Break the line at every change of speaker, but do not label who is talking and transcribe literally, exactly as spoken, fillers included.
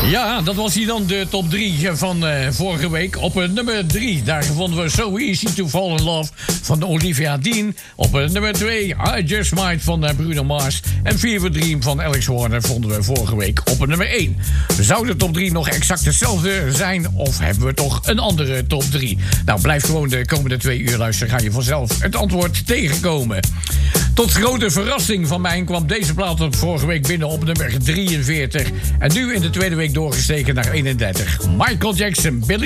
Ja, dat was hier dan de top drie van uh, vorige week. Op uh, nummer drie, daar vonden we So Easy to Fall in Love van Olivia Dean. Op uh, nummer twee, I Just Might van uh, Bruno Mars. En Fever Dream van Alex Warner vonden we vorige week op nummer één. Zou de top drie nog exact hetzelfde zijn? Of hebben we toch een andere top drie? Nou, blijf gewoon de komende twee uur luisteren. Ga je vanzelf het antwoord tegenkomen. Tot grote verrassing van mij kwam deze plaat op vorige week binnen op nummer drieënveertig. En nu in de tweede week doorgesteken naar eenendertig. Michael Jackson, Billie